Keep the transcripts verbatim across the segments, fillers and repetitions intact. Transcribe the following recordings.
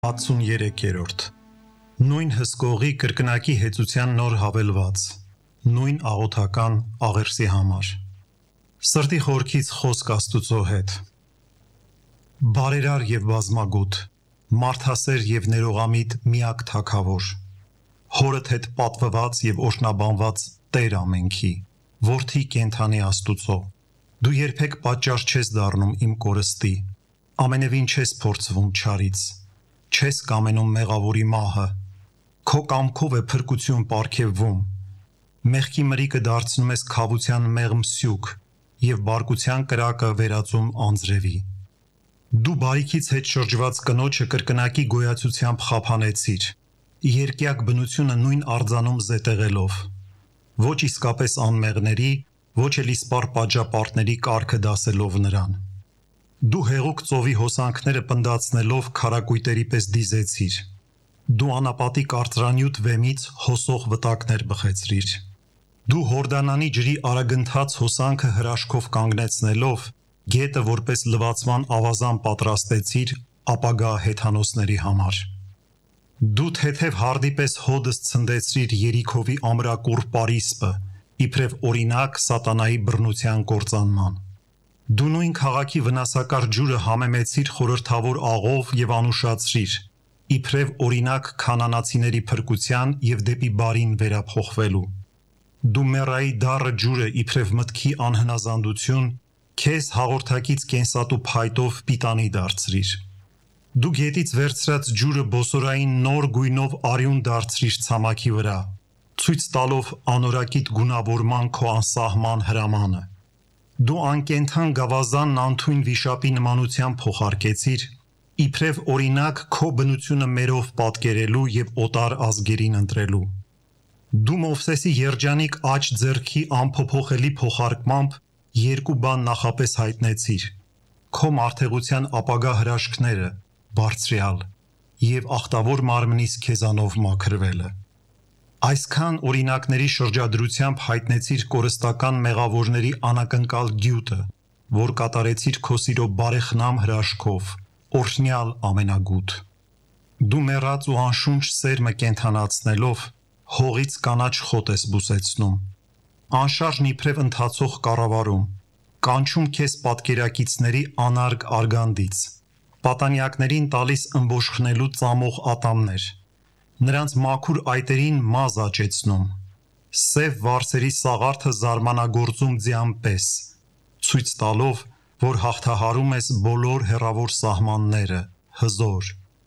Հատսուններեքերորդ Նույն հսկողի կրկնակի հեծության նոր հավելված Նույն աղոթական աղերսի համար Սրտի խորքից խոսք Աստուծո հետ Բարերար և բազմագութ Մարդասեր և ներողամիտ միակ թագավոր Հորդ հետ պատվված և օրհնաբանված Տեր ամենքի Որդի կենդանի Աստուծո Դու երբեք պատճառ չես դառնում իմ կորստի Ամենևին չես փորձվում չարից Չես կամենում մեղավորի մահը Քո կամքով է փրկություն պարգևվում Մեղքի մրիկը դարձնում ես քավության մեղմ սյուք և բարկության կրակը վերածում անձրևի Դու բարիքից հետ շրջված կնոջը կրկնակի գոյացությամբ խափանեցիր Երկյակ բնությունը նույն արձանում զետեղելով Ոչ իսկապես անմեղների, ոչ էլ իսպառ պատժապարտների կարգը դասելով նրան Դու հեղուկ ծովի հոսանքները պնդացնելով քարակույտերի պես դիզեցիր Դու անապատի կարծրանյութ վեմից հոսող վտակներ բխեցրիր Դու Հորդանանի ջրի արագընթաց հոսանքը հրաշքով կանգնեցնելով Գետը որպես լվացման ավազան պատրաստեցիր ապագա հեթանոսների համար Դու թեթև հարդի պես հոդս ցնդեցրիր Երիքովի ամրակուռ Պարիսպը իբրև օրինակ սատանայի բռնության կործանման Դու նույն քաղաքի վնասակար ջուրը համեմեցիր խորհրդավոր աղով և անուշացրիր իբրև օրինակ քանանացիների փրկության և դեպի բարին վերափոխվելու Դու Մեռայի դառը ջուրը իբրև մտքի անհնազանդություն քեզ հաղորդակից կենսատու փայտով պիտանի դարձրիր Դու գետից վերցրած ջուրը բոսորային նոր գույնով արյուն դարձրիր ցամաքի վրա ցույց տալով անորակիտ գունավորման քո անսահման հրամանը Դու անկենդան գավազանն անթույն վիշապի նմանությամբ փոխարկեցիր իբրև օրինակ քո բնությունը մերով պատկերելու և օտար ազգերին ընտրելու Դու Մովսեսի երջանիկ աջ ձեռքի անփոփոխելի փոխարկմամբ երկու բան նախապես հայտնեցիր Քո մարդեղության ապագա հրաշքները, Բարձրյալ, և ախտավոր մարմնիս քեզանով մաքրվելը Այսքան օրինակների շրջադրությամբ հայտնեցիր կորստական մեղավորների անակնկալ գյուտը, որ կատարեցիր քո սիրո բարեխնամ հրաշքով, օրհնյալ ամենագութ Դու մեռած ու անշունչ սերմը կենդանացնելով հողից կանաչ խոտ ես բուսեցնում Անշարժն իբրև ընթացող կառավարում Կանչում քեզ պատկերակիցների անարգ արգանդից Պատանյակներին տալիս ըմբոշխնելու ծամող ատամներ Նրանց մաքուր այտերին մազ աճեցնում Սև վարսերի սաղարթը զարմանագործում ձյան պես Ցույց տալով, որ հաղթահարում ես բոլոր հեռավոր սահմանները, հզոր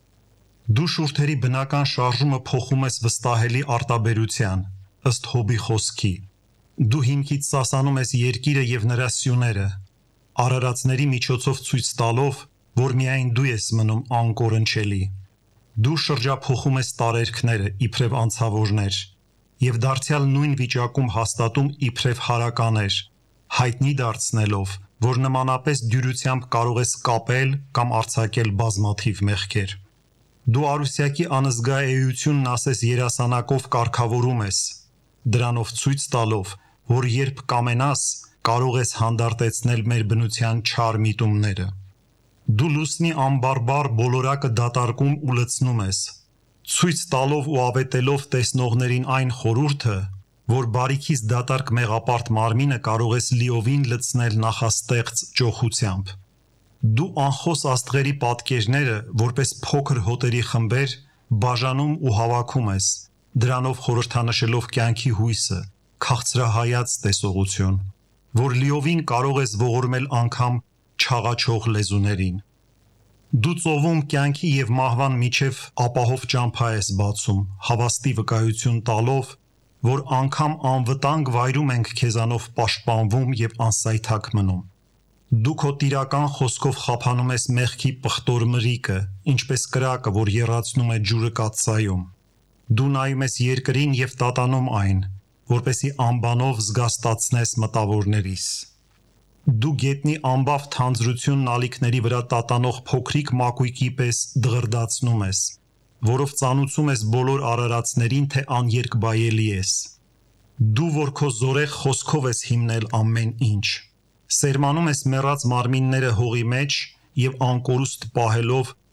Դու շուրթերի բնական շարժումը փոխում ես վստահելի արտաբերության, ըստ Հոբի խոսքի Դու հիմքից սասանում ես երկիրը և նրա սյուները Արարածների միջոցով ցույց տալով, որ միայն դու ես մնում անկորնչելի Դու շրջափոխում ես տարերքները իբրև անցավորներ և դարձյալ նույն վիճակում հաստատում իբրև հարականեր Հայտնի դարձնելով, որ նմանապես դյուրությամբ կարող ես կապել կամ արձակել բազմաթիվ մեղքեր Դու արուսյակի անզգա էությունն ասես երասանակով կարգավորում ես Դրանով ցույց տալով, որ երբ կամենաս, կարող ես հանդարտեցնել մեր բնության չար միտումները Դու լուսնի անբարբար բոլորակը դատարկում ու լցնում ես Ցույց տալով ու ավետելով տեսնողներին այն խորհուրդը, որ բարիքից դատարկ մեղապարտ մարմինը կարող ես լիովին լցնել նախաստեղծ ճոխությամբ Դու անխոս աստղերի պատկերները, որպես փոքր հոտերի խմբեր, բաժանում ու հավաքում ես Դրանով խորհրդանշելով կյանքի հույսը, քաղցրահայաց տեսողություն, որ լիովին կարող ես ողորմել անգամ չաղաչող լեզուներին Դու ծովում կյանքի և մահվան միջև ապահով ճամփա ես բացում, հավաստի վկայություն տալով, որ անգամ անվտանգ վայրում ենք քեզանով պաշտպանվում և անսայթակ մնում Դու քո տիրական խոսքով խափանում ես մեղքի պղտոր մրիկը, ինչպես կրակը, որ եռացնում է ջուրը կաթսայում Դու նայում ես երկրին և տատանում այն, որպեսզի անբանով զգաստացնես մտավորներիս Դու գետնի ամբավ թանձրությունն ալիքների վրա տատանող փոքրիկ մակույկի պես դղրդացնում ես, որով ծանուցում ես բոլոր արարածներին, թե աներկբայելի ես Դու, որ քո զորեղ խոսքով ես հիմնել ամեն ինչ Սերմանում ես մեռած մարմինները հողի մեջ և անկորուստ պահելով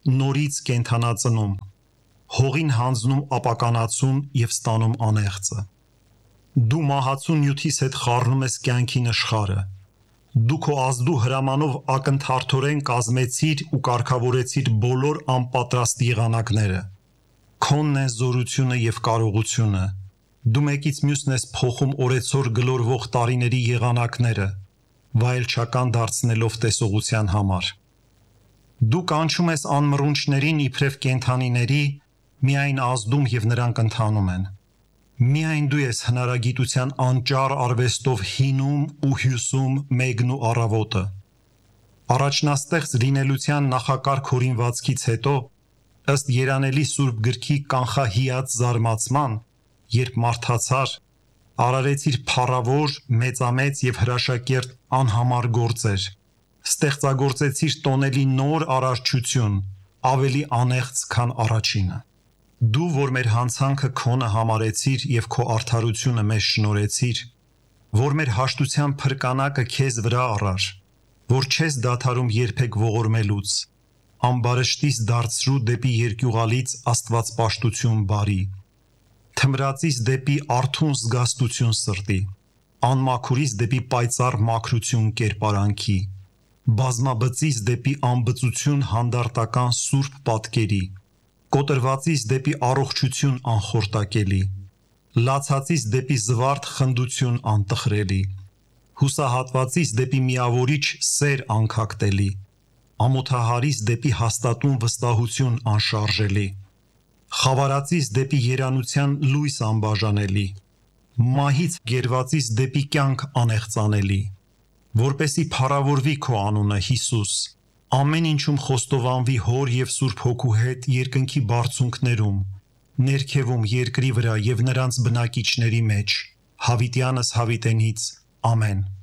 նորից կենթանացնում, հողին հանձնում ապականացուն և ստանում անեղծը։ Դու մահացու նյութիս հետ խառնում ես կյանքի նշխարը։ Դու քո ազդու հրամանով ակնթարթորեն կազմեցիր ու կարգավորեցիր բոլոր անպատրաստ եղանակները։ Քոնն են զորությունը և կարողությունը։ Դու մեկից մյուսն ես փոխում օրեցօր գլորվող տարիների եղանակները, վայելչական դարձնելով տեսողության համար։ Դու կանչում ես անմռունչներին իբրև կենդանիների, միայն ազդում և նրանք ընթանում են։ Միայն դու ես հնարագիտության անճառ արվեստով հինում ու հյուսում մեկն ու առավոտը։ Առաջնաստեղծ լինելության նախակարգ հորինվածքից հետո, ըստ երանելի Սուրբ գրքի կանխահիած զարմացման, երբ մարդացար, արարեցիր փառավոր, մեծամեծ և հրաշակերտ անհամար գործեր, ստեղծագործեցիր տոնելի նոր արարչություն, ավելի անեղծ, քան առաջինը։ Դու, որ մեր հանցանքը քոնը համարեցիր և քո արդարությունը մեզ շնորհեցիր, որ մեր հաշտության փրկանակը քեզ վրա առար, որ չես դադարում երբեք ողորմելուց, ամբարշտիս դարձրու դեպի երկյուղալից աստվածպաշտություն բարի, թմրածից դեպի արթուն զգաստություն սրտի, անմաքուրից դեպի պայծառ մաքրություն կերպարանքի, բազմաբծից դեպի անբծություն հանդարտական սուրբ պատկերի, կոտրվածից դեպի առողջություն անխորտակելի, լացածից դեպի զվարթ խնդություն անտխրելի, հուսահատվածից դեպի միավորիչ սեր անքակտելի, ամոթահարից դեպի հաստատուն վստահություն անշարժելի, խավարածից դեպի երանության լույս անբաժանելի, մահից գերվածից դեպի կյանք անեղծանելի, որպեսզի փառավորվի քո անունը, Հիսուս, ամեն ինչում խոստովանվի Հոր և Սուրբ Հոգու հետ երկնքի բարձունքներում, ներքևում, երկրի վրա և նրանց բնակիչների մեջ, հավիտյանս հավիտենից, ամեն։